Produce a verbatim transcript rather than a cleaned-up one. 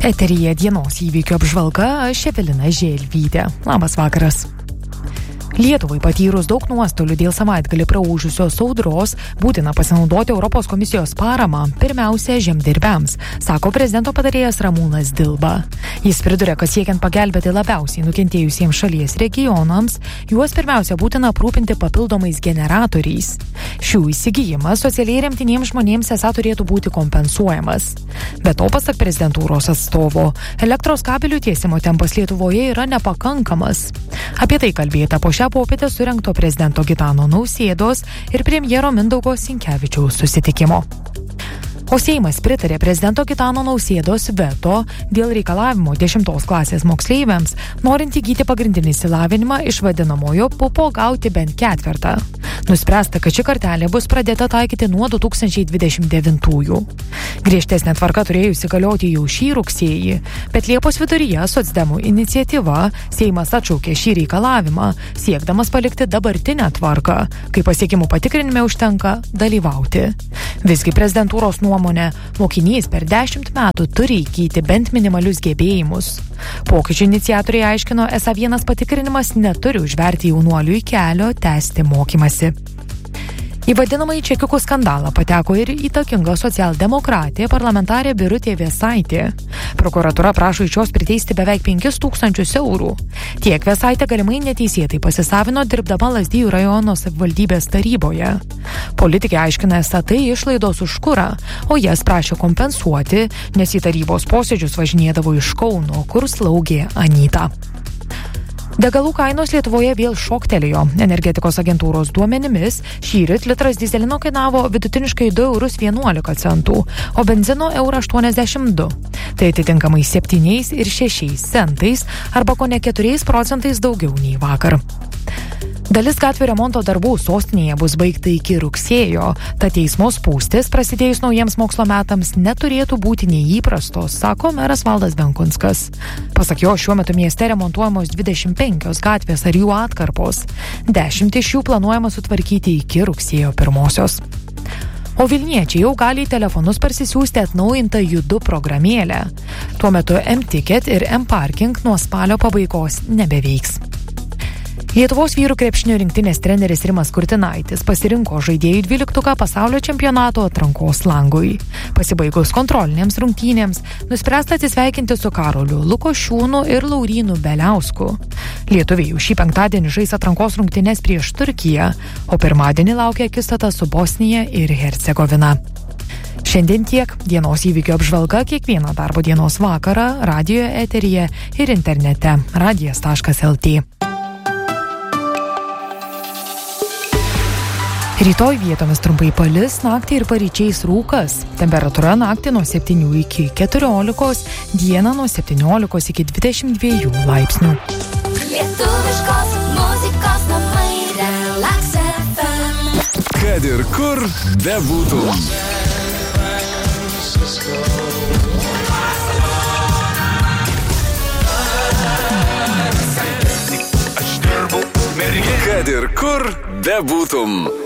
Eteryje dienos įvykių apžvalga, aš Evelina Želvytė. Labas vakaras. Lietuvai patyrus daug nuostolių dėl savaitgalį praūžusios audros, būtina pasinaudoti Europos komisijos paramą, pirmiausia žemdirbiams, sako prezidento patarėjas Ramūnas Dilba. Jis priduria, kad siekiant pagelbėti labiausiai nukentėjusiems šalies regionams, juos pirmiausia būtina aprūpinti papildomais generatoriais. Šių įsigijimas socialiai remtiniems žmonėms esą turėtų būti kompensuojamas. Be to, pasak prezidentūros atstovo, elektros kabelių tiesimo tempas Lietuvoje yra nepakankamas. Apie tai kalbėta po šią popietę surengto prezidento Gitano Nausėdos ir premjero Mindaugo Sinkevičiaus susitikimo. O Seimas pritarė prezidento Gitano Nausėdos veto dėl reikalavimo dešimtos klasės moksleiviams, norint įgyti pagrindinį išsilavinimą iš vadinamojo pupo gauti bent ketvertą. Nuspręsta, kad ši kartelė bus pradėta taikyti nuo du tūkstančiai dvidešimt devintųjų. Griežtesnė tvarka turėjo įsigalioti jau šį rugsėjį, bet Liepos viduryje socdemų iniciatyva Seimas atšaukė šį reikalavimą, siekdamas palikti dabartinę tvarką, kai pasiekimų patikrinime užtenka dalyvauti. Visgi prezidentūros nuomonė, mokinys per dešimt metų turi įgyti bent minimalius gebėjimus. Pokyčių iniciatoriai aiškino, esą vienas patikrinimas neturi užverti jaunuoliui kelio tęsti mokymasi. Į vadinamąjį čekiukų skandalą pateko ir įtakinga socialdemokratė parlamentarė Birutė Vėsaitė. Prokuratūra prašo iš jos priteisti beveik penkis tūkstančius eurų. Tiek Vėsaitė galimai neteisėtai pasisavino dirbdama Lazdijų rajono savivaldybės taryboje. Politikė aiškina, esą tai išlaidos už kurą, o jas prašė kompensuoti, nes į tarybos posėdžius važinėdavo iš Kauno, kur slaugė Anyta. Degalų kainos Lietuvoje vėl šoktelėjo. Energetikos agentūros duomenimis šįryt litras dyzelino kainavo vidutiniškai du eurus vienuolika centų, o benzino eurą aštuoniasdešimt du. Tai atitinkamai septyniais ir šešiais centais arba kone keturiais procentais daugiau nei vakar. Dalis gatvių remonto darbų sostinėje bus baigta iki rugsėjo, tad teismo spūstis prasidėjus naujiems mokslo metams neturėtų būti neįprastos, sako meras Valdas Benkunskas. Pasak jo, šiuo metu mieste remontuojamos dvidešimt penkios gatvės ar jų atkarpos. Dešimt iš jų planuojama sutvarkyti iki rugsėjo pirmosios. O Vilniečiai jau gali į telefonus parsisiųsti atnaujintą Judu programėlę. Tuo metu M-Ticket ir M-Parking nuo spalio pabaigos nebeveiks. Lietuvos vyrų krepšinio rinktinės treneris Rimas Kurtinaitis pasirinko žaidėjų dvyliktuką pasaulio čempionato atrankos langui. Pasibaigus kontrolinėms rungtynėms, nuspręsta atsisveikinti su Karoliu Lukošiūnu ir Laurynu Beliausku. Lietuviai jau šį penktadienį žais atrankos rungtynes prieš Turkiją, o pirmadienį laukia akistata su Bosnija ir Hercegovina. Šiandien tiek. Dienos įvykių apžvalga kiekvieną darbo dienos vakarą radijo eteryje ir internete radijas taškas el tė. Rytoj vietomis trumpai palis, naktį ir paryčiais rūkas. Temperatūra naktį nuo septynių iki keturiolikos, dieną nuo septyniolikos iki dvidešimt dviejų laipsnių. Lietuviškos muzikos namai Relax ef em. Kad ir kur bebūtum. Kad ir kur bebūtum.